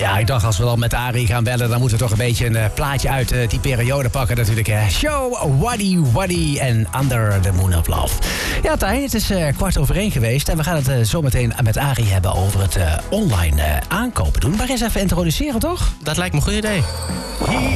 Ja, ik dacht als we dan met Arie gaan bellen, dan moeten we toch een beetje een plaatje uit die periode pakken natuurlijk. Show Waddy Waddy en Under the Moon of Love. Ja, Tijn, het is 1:15 geweest en we gaan het zo meteen met Arie hebben over het online aankopen doen. Maar eens even introduceren, toch? Dat lijkt me een goed idee.